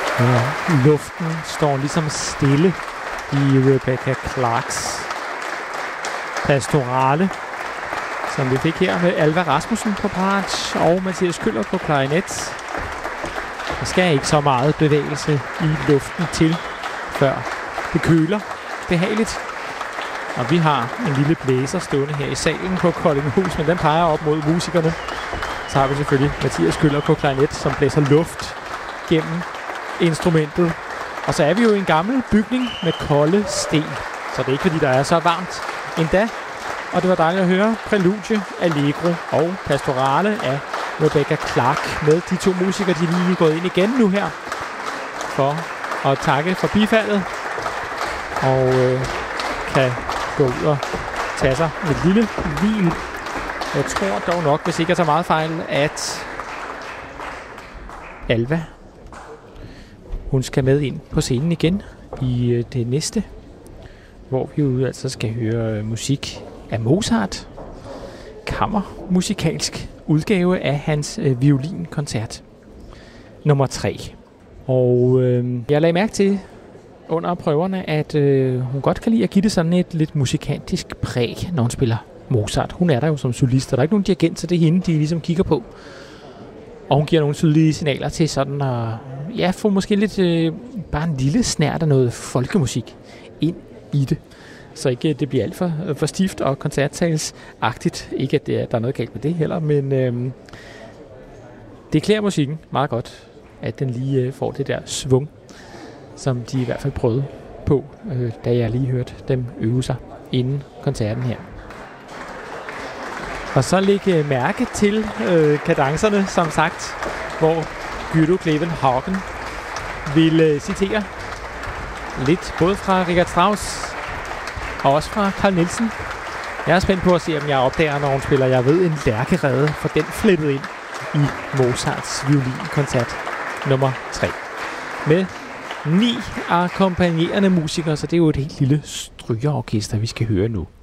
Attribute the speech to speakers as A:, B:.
A: Ja, luften står ligesom stille i Rebecca Clarks Pastorale, som vi fik her med Alva Rasmussen på bratsch og Mathias Køller på klarinet. Der skal ikke så meget bevægelse i luften til, før det køler behageligt. Og vi har en lille blæser stående her i salen på Koldinghus, men den peger op mod musikerne. Så har vi selvfølgelig Mathias Køller på klarinet, som blæser luft gennem instrumentet. Og så er vi jo i en gammel bygning med kolde sten, så det er ikke fordi, der er så varmt endda. Og det var dejligt at høre Prælude, Allegro og Pastorale af Rebecca Clark med de to musikere, de lige er gået ind igen nu her for at takke for bifaldet. Og kan gå ud og tage sig et lille hvil. Jeg tror dog nok, hvis ikke jeg tager meget fejl, at Alva, hun skal med ind på scenen igen i det næste, hvor vi jo altså skal høre musik af Mozart. Kammermusikalsk udgave af hans violinkoncert nummer 3. Og jeg lagde mærke til under prøverne, at hun godt kan lide at give det sådan et lidt musikantisk præg, når hun spiller Mozart. Hun er der jo som solist, og der er ikke nogen dirigent, så det er hende, de ligesom kigger på. Og hun giver nogle tydelige signaler til sådan at få måske lidt bare en lille snært af noget folkemusik ind i det. Så ikke det bliver alt for stift og koncertsalsagtigt. Ikke at der er noget galt med det heller, men det klæder musikken meget godt, at den lige får det der svung, som de i hvert fald prøvede på, da jeg lige hørte dem øve sig inden koncerten her. Og så lægge mærke til kadencerne, som sagt, hvor Guido Klevenhagen vil citere lidt både fra Richard Strauss og også fra Carl Nielsen. Jeg er spændt på at se, om jeg opdager, når hun spiller Jeg ved en lærkerede, for den flettet ind i Mozarts violinkoncert nummer 3. Med 9 akkompagnerende musikere, så det er jo et helt lille strygerorkester, vi skal høre nu.